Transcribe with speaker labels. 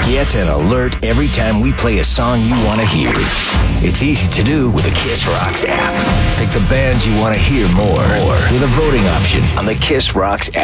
Speaker 1: Get an alert every time we play a song you want to hear. It's easy to do with the Kiss Rocks app. Pick the bands you want to hear more with a voting option on the Kiss Rocks app.